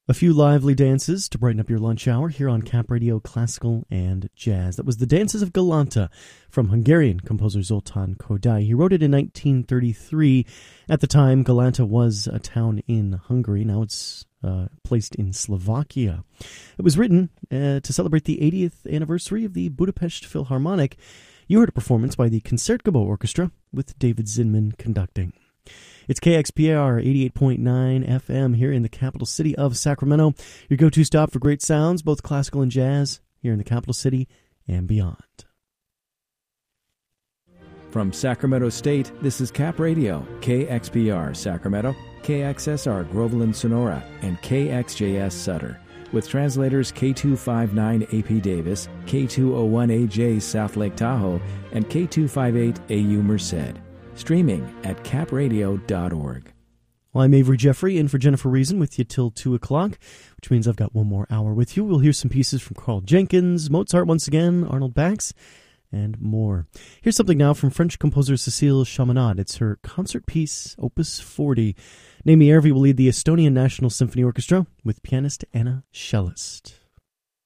A few lively dances to brighten up your lunch hour here on Cap Radio Classical and Jazz. That was the Dances of Galanta from Hungarian composer Zoltán Kodály. He wrote it in 1933. At the time, Galanta was a town in Hungary. Now it's placed in Slovakia. It was written to celebrate the 80th anniversary of the Budapest Philharmonic. You heard a performance by the Concertgebouw Orchestra with David Zinman conducting. It's KXPR 88.9 FM here in the capital city of Sacramento. Your go-to stop for great sounds, both classical and jazz, here in the capital city and beyond. From Sacramento State, this is Cap Radio, KXPR Sacramento, KXSR Groveland Sonora, and KXJS Sutter, with translators K259AP Davis, K201AJ South Lake Tahoe, and K258AU Merced. Streaming at capradio.org. Well, I'm Avery Jeffrey, in for Jennifer Reason with you till 2 o'clock, which means I've got one more hour with you. We'll hear some pieces from Carl Jenkins, Mozart once again, Arnold Bax, and more. Here's something now from French composer Cécile Chaminade. It's her concert piece, Opus 40. Naomi Ervi will lead the Estonian National Symphony Orchestra with pianist Anna Schellest.